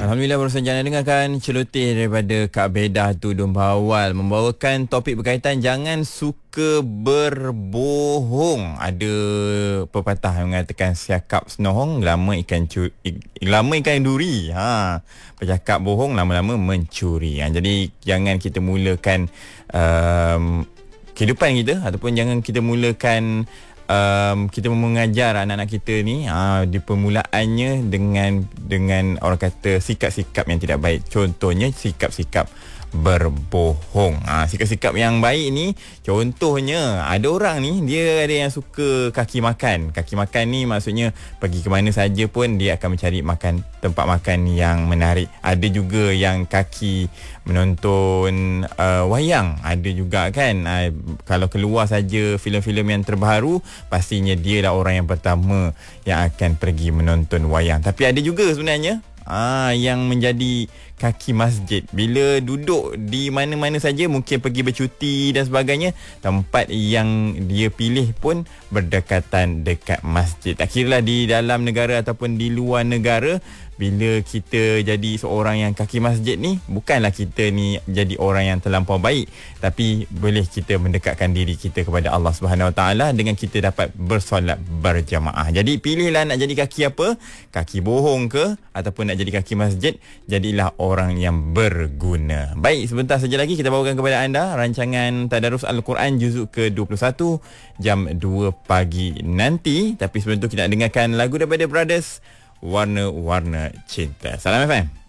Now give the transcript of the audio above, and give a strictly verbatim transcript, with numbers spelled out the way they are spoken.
Alhamdulillah, baru saja anda dengarkan celoteh daripada Kak Bedah tu Domba Awal membawakan topik berkaitan jangan suka berbohong. Ada pepatah yang mengatakan siakap senohong lama ikan cu- lama ikan duri. Ha, bercakap bohong lama-lama mencuri. Ha, jadi jangan kita mulakan um, kehidupan kita ataupun jangan kita mulakan Um, kita mengajar anak-anak kita ni uh, di permulaannya dengan dengan orang kata sikap-sikap yang tidak baik. Contohnya sikap-sikap berbohong. Ha, sikap-sikap yang baik ni, contohnya ada orang ni dia ada yang suka kaki makan. Kaki makan ni maksudnya pergi ke mana saja pun dia akan mencari makan tempat makan yang menarik. Ada juga yang kaki menonton uh, wayang. Ada juga kan, uh, kalau keluar saja filem-filem yang terbaru, pastinya dia lah orang yang pertama yang akan pergi menonton wayang. Tapi ada juga sebenarnya Ah, yang menjadi kaki masjid. Bila duduk di mana-mana saja, mungkin pergi bercuti dan sebagainya, tempat yang dia pilih pun berdekatan dekat masjid. Tak kira lah di dalam negara ataupun di luar negara, bila kita jadi seorang yang kaki masjid ni, bukanlah kita ni jadi orang yang terlampau baik, tapi boleh kita mendekatkan diri kita kepada Allah Subhanahu Wa Taala dengan kita dapat bersolat berjamaah. Jadi pilihlah nak jadi kaki apa, kaki bohong ke ataupun nak jadi kaki masjid, jadilah orang yang berguna. Baik, sebentar saja lagi kita bawakan kepada anda rancangan Tadarus Al-Quran juzuk ke dua puluh satu jam dua pagi nanti. Tapi sebelum tu kita nak dengarkan lagu daripada Brothers, Warna-Warna Cinta. Salam F M.